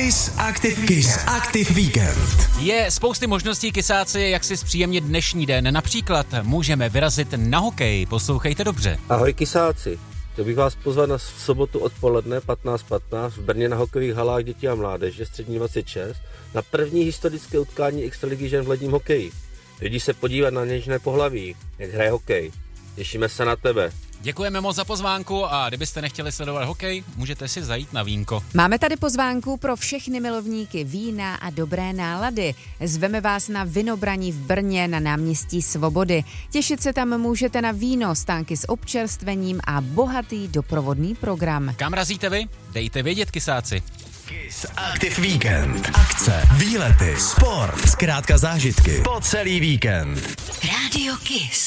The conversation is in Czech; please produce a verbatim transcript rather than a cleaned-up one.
Kiss Active, Kiss Active Weekend. Je spousty možností, kysáci, jak si zpříjemnit dnešní den. Například můžeme vyrazit na hokej. Poslouchejte dobře. Ahoj kysáci. Chtěl bych vás pozvat na sobotu odpoledne patnáct patnáct v Brně na hokejových halách dětí a mládeže střední dvacet šest na první historické utkání extraligy žen v ledním hokeji. Lidi se podívat na něžné pohlaví, jak hraje hokej. Těšíme se na tebe. Děkujeme moc za pozvánku a kdybyste nechtěli sledovat hokej, můžete si zajít na vínko. Máme tady pozvánku pro všechny milovníky vína a dobré nálady. Zveme vás na Vinobraní v Brně na náměstí Svobody. Těšit se tam můžete na víno, stánky s občerstvením a bohatý doprovodný program. Kam razíte vy? Dejte vědět, kysáci. Kiss Active Weekend. Akce, výlety, sport, zkrátka zážitky po celý víkend. Radio Kiss.